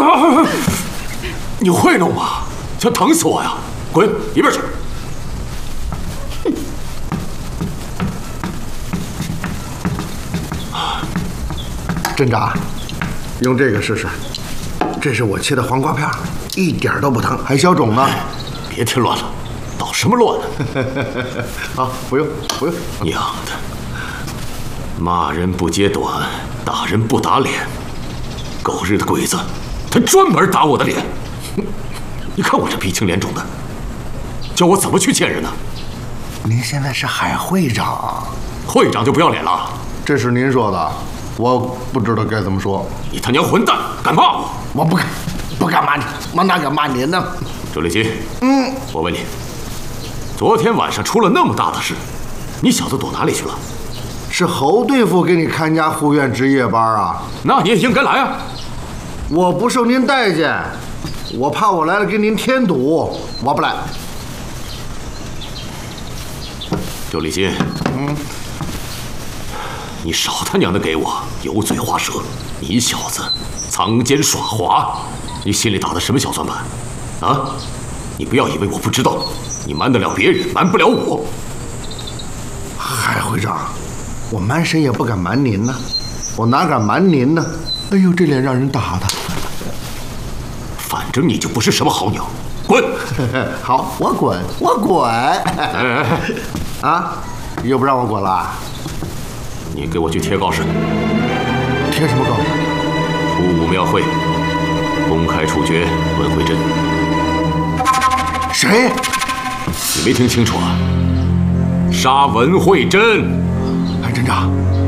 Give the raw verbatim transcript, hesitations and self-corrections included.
你会弄吗？想疼死我呀！滚一边去！ 镇长，用这个试试。这是我切的黄瓜片，一点都不疼，还消肿呢。 别添乱了，捣什么乱呢？ 啊，不用不用。 娘的！骂人不揭短，打人不打脸。狗日的鬼子，他专门打我的脸。你看我这鼻青脸肿的，叫我怎么去见人呢？ 您现在是海会长， 会长就不要脸了。 这是您说的，我不知道该怎么说。 你他娘混蛋，敢骂我！ 我不敢，不敢骂你，我哪敢骂您呢？ 周立新， 嗯， 我问你，昨天晚上出了那么大的事，你小子躲哪里去了？ 是侯对付给你看家护院值夜班啊？ 那你也应该来啊！ 我不受您待见，我怕我来了给您添堵，我不来。 周立新，嗯，你少他娘的给我油嘴滑舌！你小子藏奸耍滑，你心里打的什么小算盘？啊！你不要以为我不知道，你瞒得了别人，瞒不了我。 海会长，我瞒谁也不敢瞒您呢，我哪敢瞒您呢？哎呦，这脸让人打的。 反正你就不是什么好鸟，滚！ 好，我滚，我滚。 哎哎哎！啊，又不让我滚了？ 你给我去贴告示。 贴什么告示？ 初五庙会，公开处决文慧珍。 谁？ 你没听清楚啊？杀文慧珍！ 哎，镇长，